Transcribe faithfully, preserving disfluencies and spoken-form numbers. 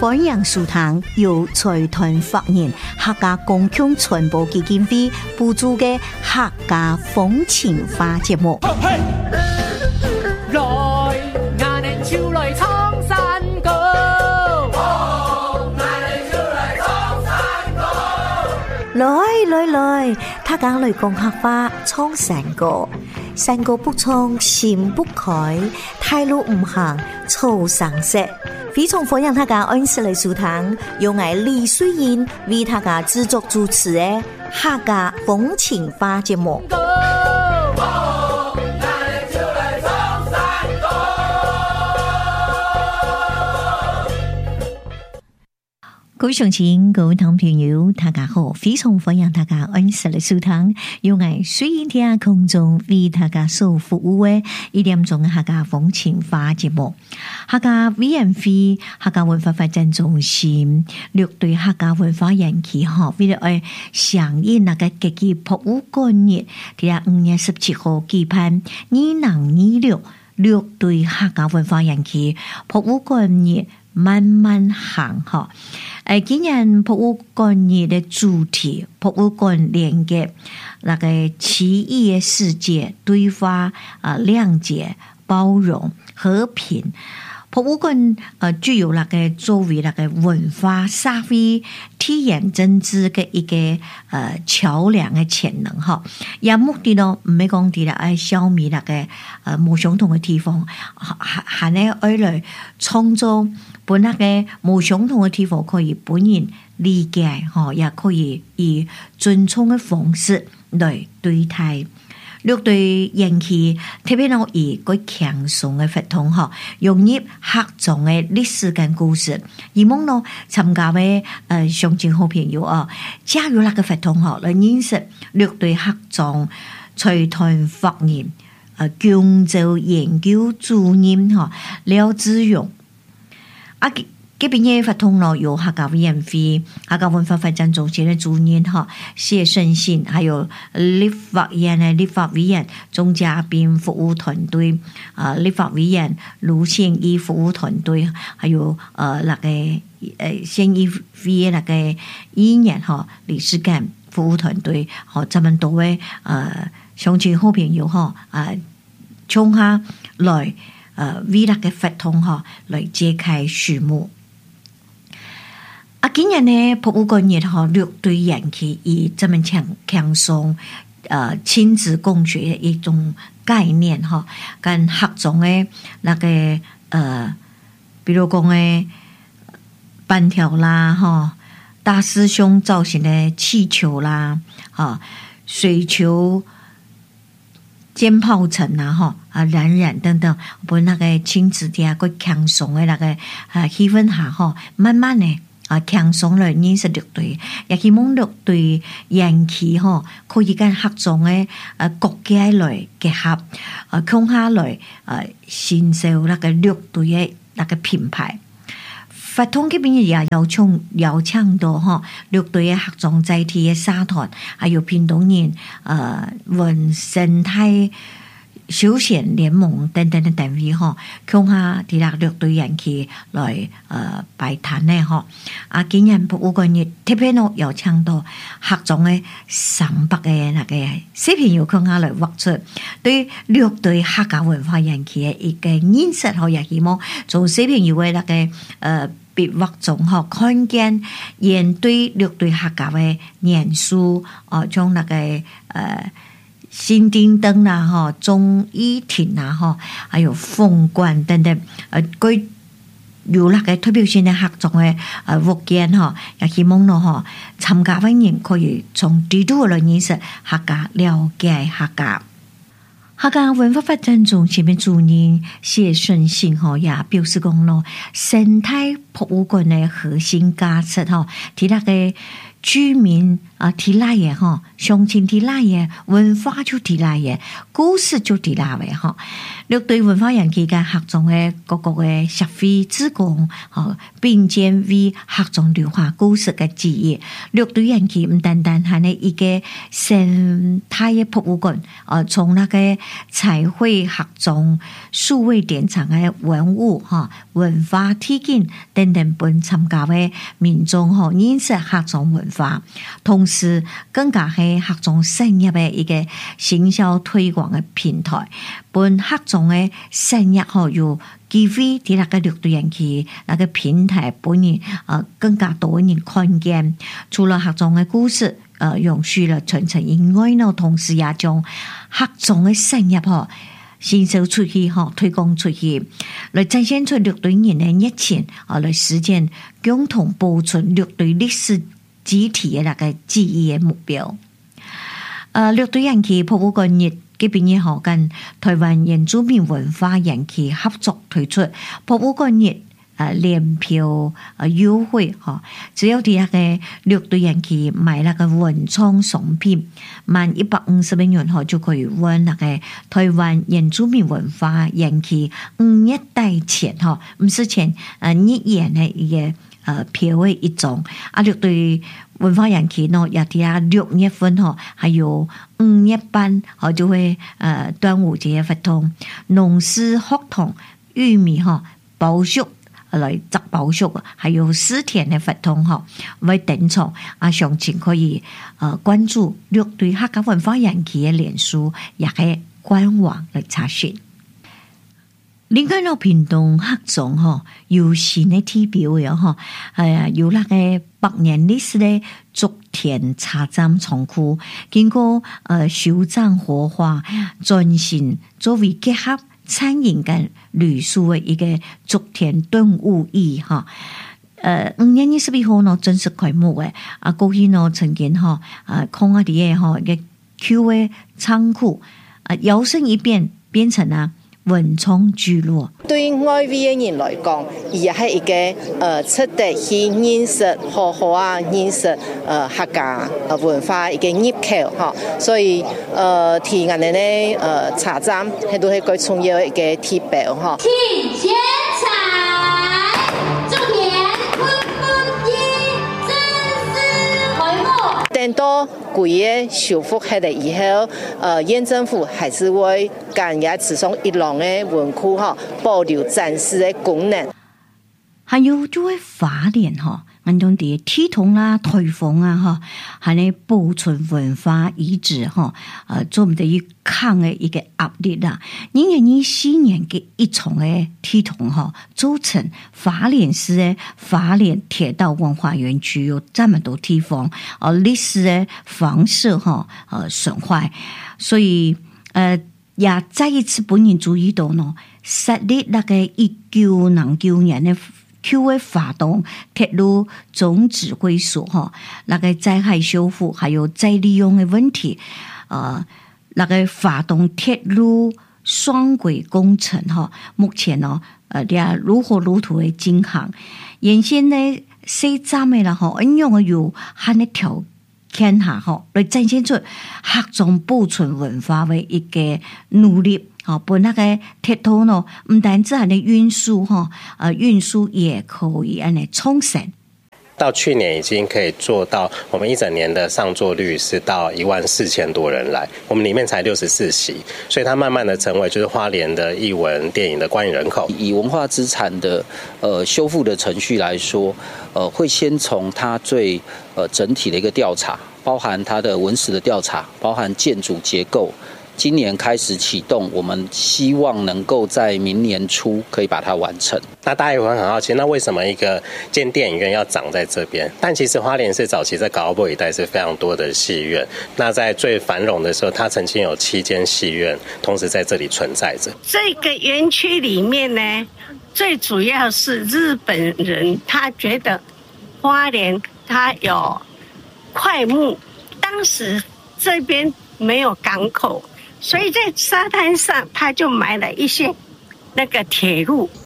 欢迎收听由财团法人客家公共传播基金会补助的客家风情花节目。 来，俺们就来唱山歌。 来来来，客家来讲客话，唱山歌。山歌不唱心不开，太路唔行草上色。非常欢迎大家按时来收听，由我李水英为大家制作主持的客家风情花节目。各位乡亲，各位听朋友，大家好！非常欢迎大家按时来收听，由我水英天空中为大家所服务的一点钟的客家风情花节目。客家 V M V 客家文化发展中心六队客家文化人气哈，为了爱响应那个节气博物馆日，第二五月十七号举办二零二六六队客家文化人气博物馆日慢慢行哈。誒，今年博物館日的主題，博物館連結那個奇異的世界，對話啊，諒解、包容、和平。博物館呃具有那個作為那個文化社會體驗真知嘅一個呃橋樑嘅潛能哈。也目的呢唔係講啲啦，愛消滅那個呃冇相同嘅地方，係係呢愛來創造。本那個冇相同嘅地方可以本人理解，也可以以尊重嘅方式來對待。六對人氣特別呢以個強鬆嘅活動，融入客莊嘅歷史跟故事。而望呢參加嘅誒鄉親好朋友啊，加入那個活動來認識六對客莊財團法人誒共造研究主任廖志勇。啊，這邊嘅活動呢，有客家 V M V 客家文化發展中心的主任哈謝勝信，還有立法院嘅立法委員鍾嘉賓服務團隊，啊、呃，立法委員盧憲義服務團隊，還有呃那個誒縣議會那個議員哈理事長服務團隊，好，咱們多位呃鄉親好朋友哈啊，衝下來。呃，為那個活動哈來揭開序幕。啊，今年呢博物館日哈六對人氣以這麼強強鬆，呃親子共學的一種概念哈，跟客莊的那個呃，比如講誒板條啦哈，大師兄造型的氣球啦，哈水球。尖炮城啊，哈啊，冉冉等等，不那個親子啲啊，個強鬆嘅那個啊氣氛下，哈，慢慢呢啊強鬆來認識六隊，也希望六隊人氣哈，可以跟客莊嘅啊國家來結合，啊共下來啊形成那個六隊嘅那個品牌。發通嗰邊也有唱有唱到哈，六隊嘅客莊在地嘅沙灘，還有屏東人呃文生態休閒聯盟等等嘅單位哈，共下啲啦六隊人氣來呃擺攤呢哈。啊，今年博物館日特別呢有唱到客莊嘅三百嘅那個小朋友共下來畫出對六隊客家文化人氣嘅一個認識和也希望從小朋友嘅那個呃。別畫中學看見現對六對客家嘅元素，哦，將那個誒新丁燈啦，嗬，忠義亭啦，嗬，還有鳳冠等等，誒，佢有那個特別性嘅客種嘅誒物件，嗬，也希望咯，嗬，參加嘅人可以從地圖來認識客家，了解客家。客家文化發展中心嘅主任謝順信吼也表示講咯，生態博物館嘅核心價值吼，喺那個居民啊提来嘅哈，乡亲提来嘅，文化就提来嘅，故事就提来嘅哈。六對文化人期間合作嘅各個嘅社會志工，嗬，並肩為合作流化故事嘅記憶。六對人期唔單單係呢一個生態嘅博物館，呃，從那個彩繪合作、數位典藏嘅文物，哈，文化體驗等等，本參加嘅民眾嗬認識合作文化，同時更加係合作產業嘅一個行銷推廣嘅平台，本合作嘅產業嗬有機會喺那個六對人期那個平台本人呃更加多人看見，除了合作嘅故事呃永續了傳承以外呢，同時也將合作嘅產業嗬銷售出去嗬推廣出去，來展現出六對人嘅熱情啊，來實踐共同保存六對歷史集體嘅那個記憶嘅目標。呃，六對人期博物館日嘅畢業後跟台灣原住民文化人期合作推出博物館日呃聯票呃優惠哈，只要啲嘅六對人期買那個文創商品，滿一百五十蚊元後就可以換那個台灣原住民文化人期五一代錢哈，唔是錢呃一元嘅一個呃票嘅一種啊，六對文化人期呢，也啲啊六月份嗬，還有五月班，嗬就會呃端午節活動，農事學堂玉米嗬包熟來摘包熟，還有絲田嘅活動嗬，為等場啊，詳情可以呃關注六對客家文化人期嘅臉書，也係官網嚟查詢。另外，我屏東客莊嗬有新嘅地標嘅嗬，係啊有那個百年歷史嘅竹田茶站倉庫，經過呃修整活化，轉型作為結合餐飲跟旅宿嘅一個竹田頓悟意哈。呃，五月二十一號呢正式開幕嘅，啊過去呢曾經哈啊空下啲嘢嗬嘅 Q 嘅倉庫啊搖身一變變成啊文創聚落。 對外圍嘅人來講，亦係一個呃值得去認識好好啊認識呃客家呃文化一個入口哈，所以呃提眼嘅咧呃茶站係都係最重要一個地標哈。 請剪彩，祝年坤坤一正式開幕。 等到規個修復起來以後，呃，縣政府還是會干也持上一廊嘅文庫哈，保留展示嘅功能。 還有就係花蓮嗬，按種啲體統啦、台風啊嗬，係呢保存文化遺址嗬，呃，做唔到要抗嘅一個壓力啦。二零二四年嘅一重嘅體統嗬，組成花蓮市嘅花蓮鐵道文化園區有這麼多地方，呃，歷史嘅房舍嗬，呃，損壞，所以呃也再一次本人注意到呢，設立那個一九零九年嘅。Q 嘅發動鐵路總指揮所哈，那個災害修復還有再利用嘅問題，呃，那個發動鐵路雙軌工程哈，目前呢，呃，啲如火如荼嘅進行，原先呢四站嘅啦嗬，應用嘅有喺呢條件下嗬，來展現出客莊保存文化嘅一個努力。好，本那個鐵路呢，唔單止係你運輸哈，呃，運輸也可以按嚟沖繩。 到去年已經可以做到，我們一整年的上座率是到一萬四千多人來，我們裡面才六十四席，所以它慢慢的成為就是花蓮的藝文電影的觀影人口。 以文化資產的呃修復的程序來說，呃，會先從它最呃整體的一個調查，包含它的文史的調查，包含建築結構。今年開始啟動，我們希望能夠在明年初可以把它完成。 那大家也會很好奇，那為什麼一個間電影院要長在這邊？但其實花蓮市早期在高埔一帶是非常多的戲院，那在最繁榮的時候，它曾經有七間戲院同時在這裡存在着。 這個園區裡面呢，最主要是日本人，他覺得花蓮它有檜木，當時這邊沒有港口。所以在沙灘上，他就買了一些那個鐵路，